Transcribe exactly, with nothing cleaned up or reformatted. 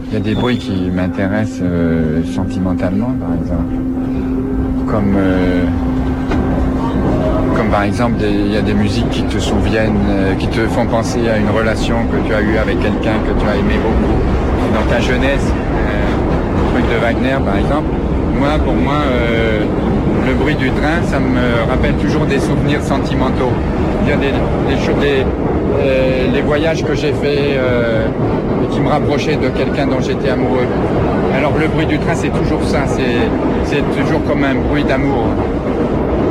Il y a des bruits qui m'intéressent euh, sentimentalement, par exemple. Comme, euh, comme par exemple, des, il y a des musiques qui te souviennent, euh, qui te font penser à une relation que tu as eue avec quelqu'un que tu as aimé beaucoup dans ta jeunesse. Euh, le truc de Wagner, par exemple. Moi, pour moi, euh, le bruit du train, ça me rappelle toujours des souvenirs sentimentaux. Il y a des, des, des, euh, les voyages que j'ai faits euh, qui me rapprochaient de quelqu'un dont j'étais amoureux. Alors le bruit du train, c'est toujours ça, c'est, c'est toujours comme un bruit d'amour.